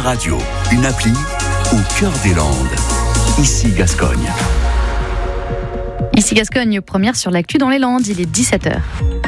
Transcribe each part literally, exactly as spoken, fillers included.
radio, une appli au cœur des Landes. Ici Gascogne. Ici Gascogne, première sur l'actu dans les Landes, il est dix-sept heures.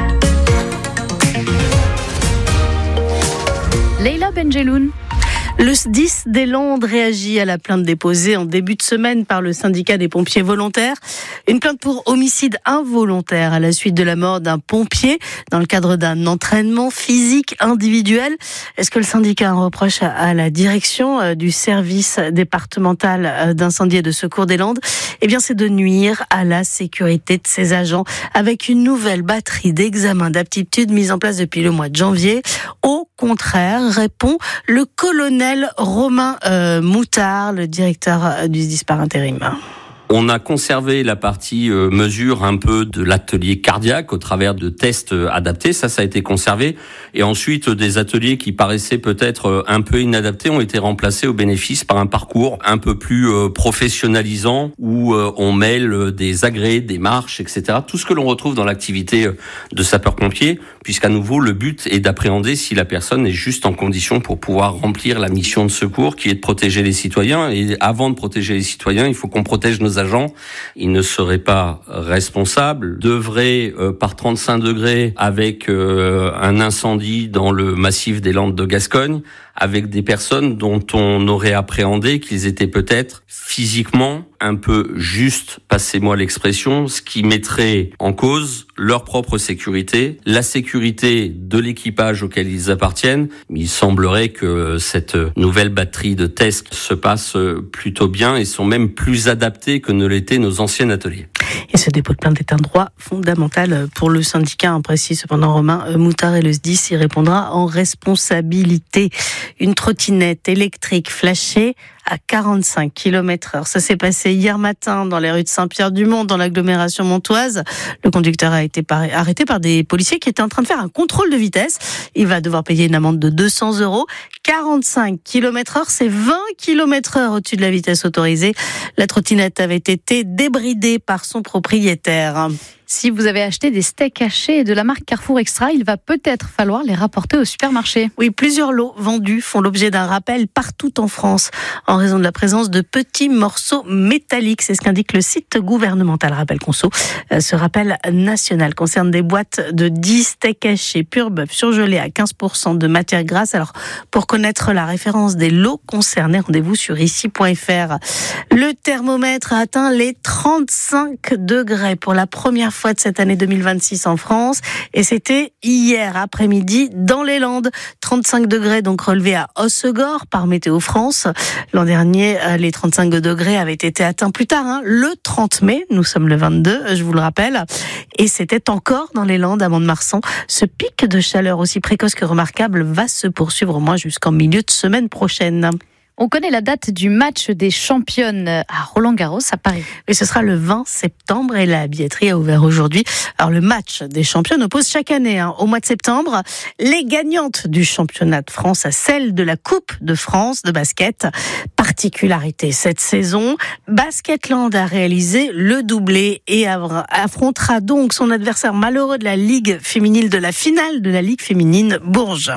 Leila Benjeloun. Le S D I S des Landes réagit à la plainte déposée en début de semaine par le syndicat des pompiers volontaires. Une plainte pour homicide involontaire à la suite de la mort d'un pompier dans le cadre d'un entraînement physique individuel. Est-ce que le syndicat reproche à la direction du service départemental d'incendie et de secours des Landes ? Eh bien, c'est de nuire à la sécurité de ses agents avec une nouvelle batterie d'examens d'aptitude mise en place depuis le mois de janvier. Au contraire, répond le colonel Romain euh, Moutard, le directeur du S D I S par intérim. On a conservé la partie euh, mesure un peu de l'atelier cardiaque au travers de tests euh, adaptés. Ça, ça a été conservé. Et ensuite, euh, des ateliers qui paraissaient peut-être euh, un peu inadaptés ont été remplacés au bénéfice par un parcours un peu plus euh, professionnalisant où euh, on mêle euh, des agrès, des marches, et cetera. Tout ce que l'on retrouve dans l'activité euh, de sapeur-pompier, puisqu'à nouveau, le but est d'appréhender si la personne est juste en condition pour pouvoir remplir la mission de secours qui est de protéger les citoyens. Et avant de protéger les citoyens, il faut qu'on protège nos agents. Ils ne seraient pas responsables d'œuvrer euh, par trente-cinq degrés avec euh, un incendie dans le massif des Landes de Gascogne, avec des personnes dont on aurait appréhendé qu'ils étaient peut-être physiquement un peu justes, passez-moi l'expression, ce qui mettrait en cause leur propre sécurité, la sécurité de l'équipage auquel ils appartiennent. Il semblerait que cette nouvelle batterie de tests se passe plutôt bien et sont même plus adaptés que ne l'étaient nos anciens ateliers. Et ce dépôt de plainte est un droit fondamental pour le syndicat, précise cependant Romain Moutard, et le S D I S y répondra en responsabilité. Une trottinette électrique flashée à quarante-cinq kilomètres heure. Ça s'est passé hier matin dans les rues de Saint-Pierre-du-Mont, dans l'agglomération montoise. Le conducteur a été par... arrêté par des policiers qui étaient en train de faire un contrôle de vitesse. Il va devoir payer une amende de deux cents euros. quarante-cinq kilomètres heure, c'est vingt kilomètres heure au-dessus de la vitesse autorisée. La trottinette avait été débridée par son propriétaire. Si vous avez acheté des steaks hachés de la marque Carrefour Extra, il va peut-être falloir les rapporter au supermarché. Oui, plusieurs lots vendus font l'objet d'un rappel partout en France en raison de la présence de petits morceaux métalliques. C'est ce qu'indique le site gouvernemental Rappel Conso. Ce rappel national concerne des boîtes de dix steaks hachés pur bœuf surgelés à quinze pour cent de matière grasse. Alors, pour connaître la référence des lots concernés, rendez-vous sur ici point f r. Le thermomètre a atteint les trente-cinq degrés pour la première fois de cette année deux mille vingt-six en France, et c'était hier après-midi dans les Landes. trente-cinq degrés donc relevés à Hossegor par Météo France. L'an dernier, les trente-cinq degrés avaient été atteints plus tard, hein, le trente mai. Nous sommes le vingt-deux, je vous le rappelle. Et c'était encore dans les Landes, à Mont-de-Marsan. Ce pic de chaleur aussi précoce que remarquable va se poursuivre au moins jusqu'en milieu de semaine prochaine. On connaît la date du match des championnes à Roland-Garros à Paris. Et ce sera le vingt septembre et la billetterie a ouvert aujourd'hui. Alors le match des championnes oppose chaque année, hein, au mois de septembre, les gagnantes du championnat de France à celles de la Coupe de France de basket. Particularité cette saison, Basketland a réalisé le doublé et affrontera donc son adversaire malheureux de la Ligue féminine, de la finale de la Ligue féminine Bourges.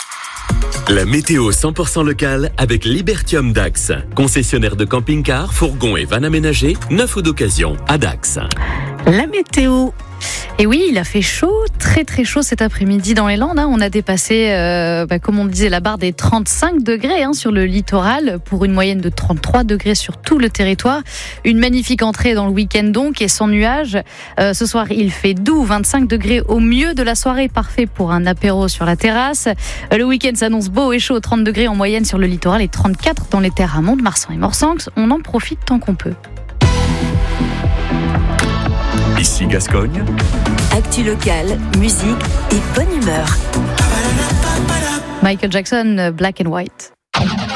La météo cent pour cent locale avec Libertium Dax. Concessionnaire de camping-cars, fourgons et vannes aménagées, neuf ou d'occasion à Dax. La météo. Et oui, il a fait chaud, très très chaud cet après-midi dans les Landes. Hein. On a dépassé, euh, bah, comme on disait, la barre des trente-cinq degrés hein, sur le littoral, pour une moyenne de trente-trois degrés sur tout le territoire. Une magnifique entrée dans le week-end donc, et sans nuages. Euh, ce soir, il fait doux, vingt-cinq degrés au mieux de la soirée, parfait pour un apéro sur la terrasse. Euh, le week-end s'annonce beau et chaud, trente degrés en moyenne sur le littoral et trente-quatre dans les terres à Mont-de-Marsan et Morsanx. On en profite tant qu'on peut. Ici Gascogne. Actu locale, musique et bonne humeur. Michael Jackson, Black and White.